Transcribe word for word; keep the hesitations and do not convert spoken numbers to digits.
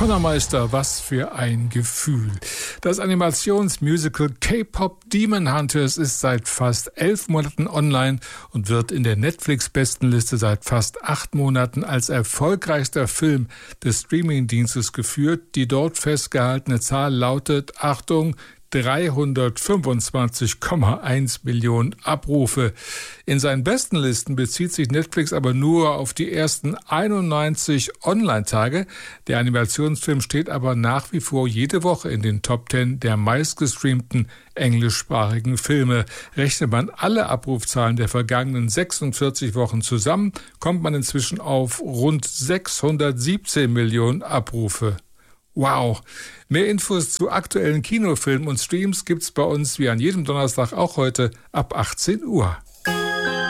Konnermeister, was für ein Gefühl. Das Animationsmusical K-Pop Demon Hunters ist seit fast elf Monaten online und wird in der Netflix-Bestenliste seit fast acht Monaten als erfolgreichster Film des Streamingdienstes geführt. Die dort festgehaltene Zahl lautet, Achtung, dreihundertfünfundzwanzig Komma eins Millionen Abrufe. In seinen Bestenlisten bezieht sich Netflix aber nur auf die ersten einundneunzig Online-Tage. Der Animationsfilm steht aber nach wie vor jede Woche in den Top Ten der meistgestreamten englischsprachigen Filme. Rechnet man alle Abrufzahlen der vergangenen sechsundvierzig Wochen zusammen, kommt man inzwischen auf rund sechshundertsiebzehn Millionen Abrufe. Wow! Mehr Infos zu aktuellen Kinofilmen und Streams gibt's bei uns wie an jedem Donnerstag auch heute ab achtzehn Uhr.